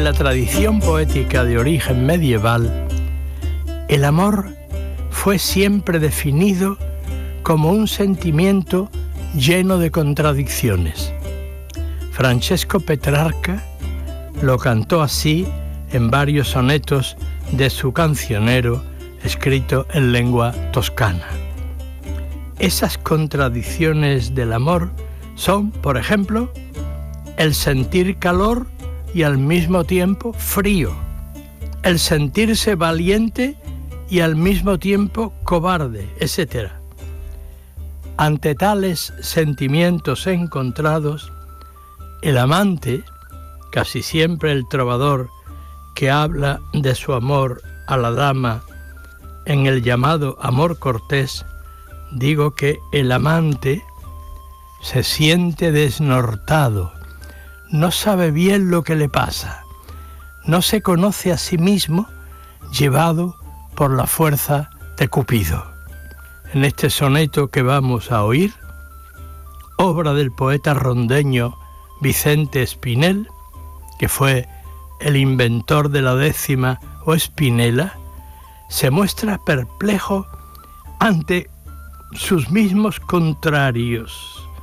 en la tradición poética de origen medieval, el amor fue siempre definido como un sentimiento lleno de contradicciones. Francesco Petrarca lo cantó así en varios sonetos de su cancionero escrito en lengua toscana. Esas contradicciones del amor son, por ejemplo, el sentir calor y al mismo tiempo frío, el sentirse valiente y al mismo tiempo cobarde, etc. Ante tales sentimientos encontrados, el amante, casi siempre el trovador que habla de su amor a la dama en el llamado amor cortés, digo que el amante se siente desnortado, no sabe bien lo que le pasa, no se conoce a sí mismo, llevado por la fuerza de Cupido. En este soneto que vamos a oír, obra del poeta rondeño Vicente Espinel, que fue el inventor de la décima o espinela, se muestra perplejo ante sus mismos contrarios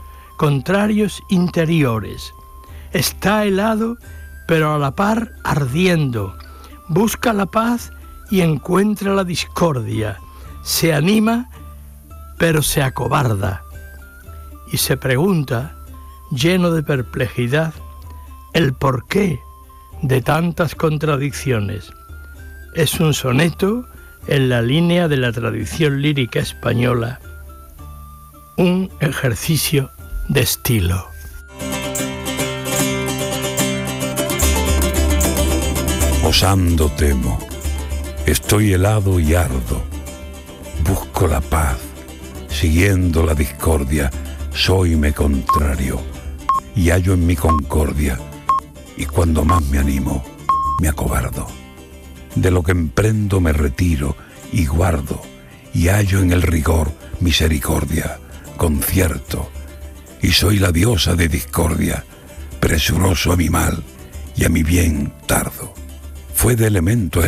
interiores. Está helado, pero a la par ardiendo. Busca la paz y encuentra la discordia. Se anima, pero se acobarda. Y se pregunta, lleno de perplejidad, el porqué de tantas contradicciones. Es un soneto en la línea de la tradición lírica española, un ejercicio de estilo. Osando temo, estoy helado y ardo, busco la paz, siguiendo la discordia, soyme contrario, y hallo en mi concordia, y cuando más me animo, me acobardo. De lo que emprendo me retiro y guardo, y hallo en el rigor misericordia, concierto, y soy la diosa de discordia, presuroso a mi mal y a mi bien tardo. Fue de elemento